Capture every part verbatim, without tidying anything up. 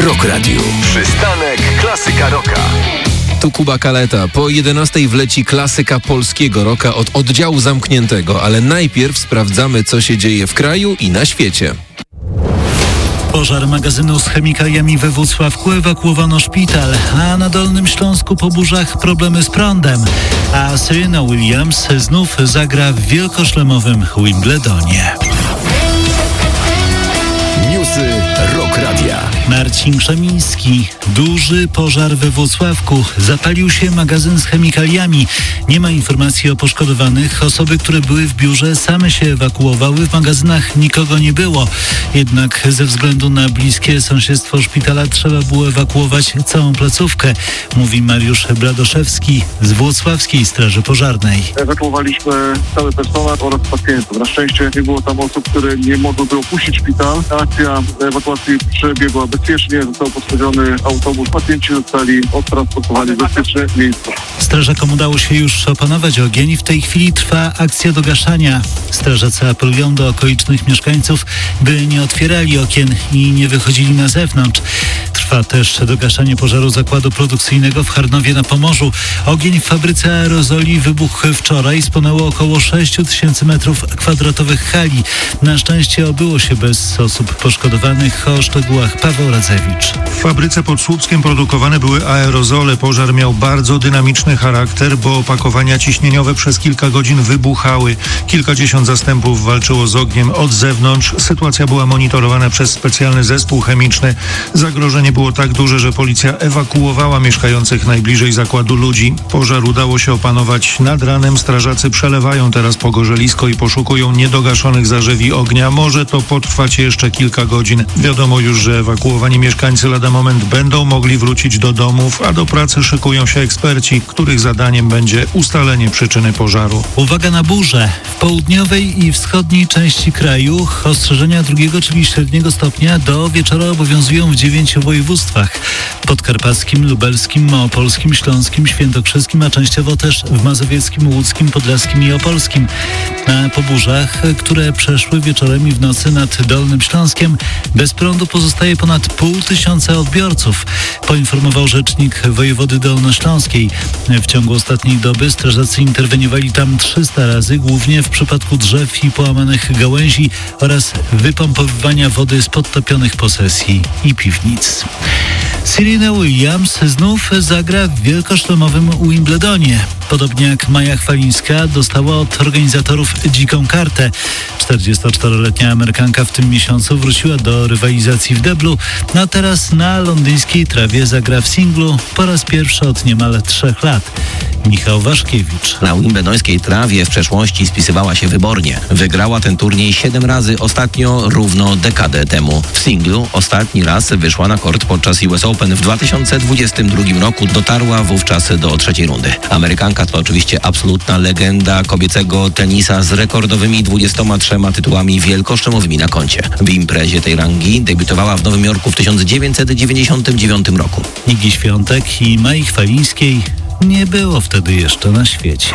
Rock Radio. Przystanek Klasyka Rocka. Tu Kuba Kaleta. Po jedenastej wleci klasyka polskiego rocka od oddziału zamkniętego, ale najpierw sprawdzamy, co się dzieje w kraju i na świecie. Pożar magazynu z chemikaliami we Włocławku, ewakuowano szpital, a na Dolnym Śląsku po burzach problemy z prądem. A Serena Williams znów zagra w wielkoszlemowym Wimbledonie. Newsy Rock Radia. Marcin Krzemiński. Duży pożar we Włocławku. Zapalił się magazyn z chemikaliami. Nie ma informacji o poszkodowanych. Osoby, które były w biurze, same się ewakuowały. W magazynach nikogo nie było. Jednak ze względu na bliskie sąsiedztwo szpitala trzeba było ewakuować całą placówkę, mówi Mariusz Bladoszewski z Włocławskiej Straży Pożarnej. Ewakuowaliśmy cały personel oraz pacjentów. Na szczęście nie było tam osób, które nie mogłyby opuścić szpital. Akcja ewakuacji przebiegła bezpiecznie, został postawiony autobus. Pacjenci zostali odtransportowani w bezpieczne miejsca. Strażakom udało się już opanować ogień. W tej chwili trwa akcja dogaszania. Strażacy apelują do okolicznych mieszkańców, by nie otwierali okien i nie wychodzili na zewnątrz. Trwa też dogaszanie pożaru zakładu produkcyjnego w Charnowie na Pomorzu. Ogień w fabryce aerozoli wybuchł wczoraj. Spłonęło około sześć tysięcy metrów kwadratowych hali. Na szczęście obyło się bez osób poszkodowanych. O szczegółach Paweł Radzewicz. W fabryce pod Słupskiem produkowane były aerozole. Pożar miał bardzo dynamiczny charakter, bo opakowania ciśnieniowe przez kilka godzin wybuchały. Kilkadziesiąt zastępów walczyło z ogniem od zewnątrz. Sytuacja była monitorowana przez specjalny zespół chemiczny. Zagrożenie było tak duże, że policja ewakuowała mieszkających najbliżej zakładu ludzi. Pożar udało się opanować nad ranem. Strażacy przelewają teraz pogorzelisko i poszukują niedogaszonych zarzewi ognia. Może to potrwać jeszcze kilka godzin. Wiadomo już, że ewakuowani mieszkańcy lada moment będą mogli wrócić do domów, a do pracy szykują się eksperci, których zadaniem będzie ustalenie przyczyny pożaru. Uwaga na burzę. W południowej i wschodniej części kraju ostrzeżenia drugiego, czyli średniego stopnia do wieczora obowiązują w dziewięciu województwach. Podkarpackim, lubelskim, małopolskim, śląskim, świętokrzyskim, a częściowo też w mazowieckim, łódzkim, podlaskim i opolskim. A po burzach, które przeszły wieczorem i w nocy nad Dolnym Śląskiem, bez prądu pozostaje ponad pół tysiąca odbiorców, poinformował rzecznik wojewody dolnośląskiej. W ciągu ostatniej doby strażacy interweniowali tam trzysta razy, głównie w przypadku drzew i połamanych gałęzi oraz wypompowywania wody z podtopionych posesji i piwnic. Serena Williams znów zagra w wielkoszlemowym Wimbledonie. Podobnie jak Maja Chwalińska dostała od organizatorów dziką kartę. czterdziestoczteroletnia Amerykanka w tym miesiącu wróciła do rywalizacji w deblu, a teraz na londyńskiej trawie zagra w singlu po raz pierwszy od niemal trzech lat. Michał Waszkiewicz. Na wimbledońskiej trawie w przeszłości spisywała się wybornie. Wygrała ten turniej siedem razy, ostatnio równo dekadę temu. W singlu ostatni raz wyszła na kort podczas U S Open w dwa tysiące dwudziestym drugim roku. Dotarła wówczas do trzeciej rundy. Amerykanka to oczywiście absolutna legenda kobiecego tenisa z rekordowymi dwudziestoma trzema tytułami wielkoszlemowymi na koncie. W imprezie tej rangi debiutowała w Nowym Jorku w tysiąc dziewięćset dziewięćdziesiątym dziewiątym roku. Igi Świątek i Mai Chwalińskiej nie było wtedy jeszcze na świecie.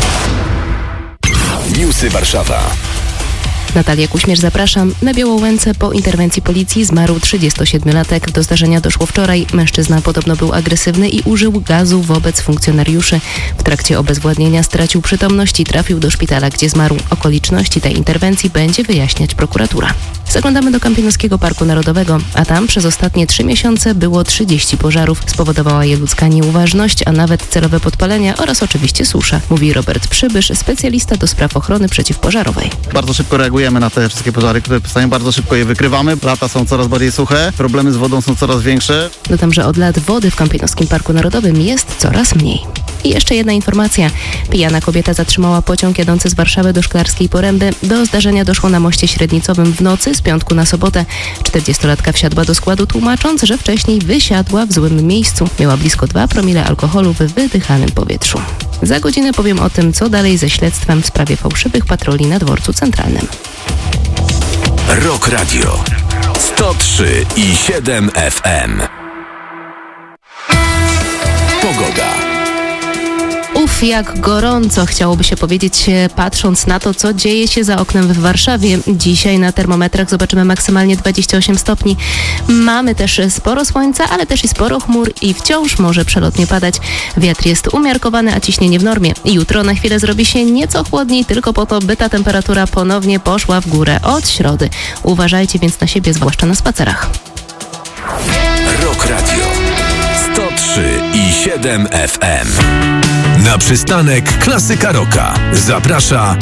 Newsy Warszawa. Natalia Kuśmierz, zapraszam. Na Białołęce po interwencji policji zmarł trzydziestosiedmiolatek. Do zdarzenia doszło wczoraj. Mężczyzna podobno był agresywny i użył gazu wobec funkcjonariuszy. W trakcie obezwładnienia stracił przytomność i trafił do szpitala, gdzie zmarł. Okoliczności tej interwencji będzie wyjaśniać prokuratura. Zaglądamy do Kępińskiego Parku Narodowego, a tam przez ostatnie trzy miesiące było trzydzieści pożarów. Spowodowała je ludzka nieuważność, a nawet celowe podpalenia oraz oczywiście susza, mówi Robert Przybysz, specjalista do spraw ochrony przeciwpożarowej. Bardzo szybko reagujemy na te wszystkie pożary, które powstają, bardzo szybko je wykrywamy. Lata są coraz bardziej suche, problemy z wodą są coraz większe. Dodam, że od lat wody w Kępińskim Parku Narodowym jest coraz mniej. I jeszcze jedna informacja. Pijana kobieta zatrzymała pociąg jadący z Warszawy do Szklarskiej Poręby. Do zdarzenia doszło na moście Średnicowym w nocy z piątku na sobotę. czterdziestolatka wsiadła do składu, tłumacząc, że wcześniej wysiadła w złym miejscu. Miała blisko dwa promile alkoholu w wydychanym powietrzu. Za godzinę powiem o tym, co dalej ze śledztwem w sprawie fałszywych patroli na dworcu centralnym. Rock Radio sto trzy i siedem F M. Pogoda. Uf, jak gorąco, chciałoby się powiedzieć, patrząc na to, co dzieje się za oknem w Warszawie. Dzisiaj na termometrach zobaczymy maksymalnie dwadzieścia osiem stopni. Mamy też sporo słońca, ale też i sporo chmur i wciąż może przelotnie padać. Wiatr jest umiarkowany, a ciśnienie w normie. Jutro na chwilę zrobi się nieco chłodniej, tylko po to, by ta temperatura ponownie poszła w górę od środy. Uważajcie więc na siebie, zwłaszcza na spacerach. Rock Radio sto trzy i siedem F M. Na przystanek Klasyka Rocka zaprasza